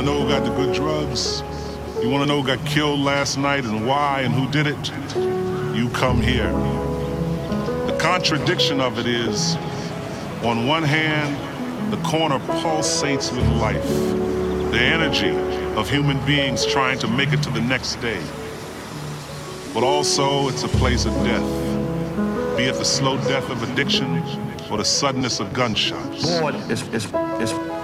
wanna know who got the good drugs? You wanna know who got killed last night and why and who did it? You come here. The contradiction of it is, on one hand, the corner pulsates with life, the energy of human beings trying to make it to the next day. But also, it's a place of death, be it the slow death of addiction or the suddenness of gunshots. Board is